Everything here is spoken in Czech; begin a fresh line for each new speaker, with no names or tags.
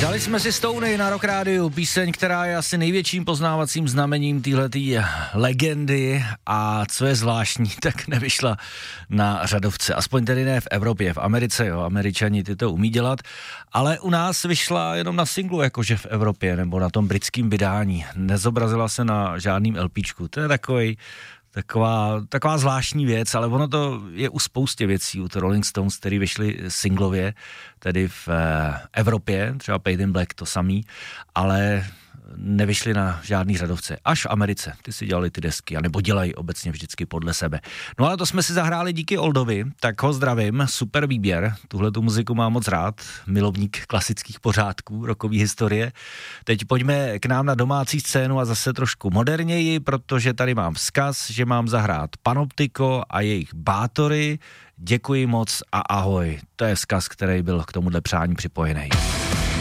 Dali jsme si Stony na Rock Rádiu, píseň, která je asi největším poznávacím znamením téhletý legendy a co je zvláštní, tak nevyšla na řadovce, aspoň tedy ne v Evropě, v Americe, jo, Američani ty to umí dělat, ale u nás vyšla jenom na singlu, jakože v Evropě, nebo na tom britském vydání, nezobrazila se na žádným LPčku, to je taková zvláštní věc, ale ono to je u spoustě věcí, u Rolling Stones, který vyšly singlově, tedy v Evropě, třeba Paid in Black to samý, ale nevyšly na žádný řadovce. Až v Americe, ty si dělali ty desky, anebo dělají obecně vždycky podle sebe. No ale to jsme si zahráli díky Oldovi, tak ho zdravím, super výběr, tuhletu muziku mám moc rád, milovník klasických pořádků, rockové historie. Teď pojďme k nám na domácí scénu a zase trošku moderněji, protože tady mám vzkaz, že mám zahrát Panoptiko a jejich Bátory. Děkuji moc a ahoj. To je vzkaz, který byl k tomuhle přání připojený.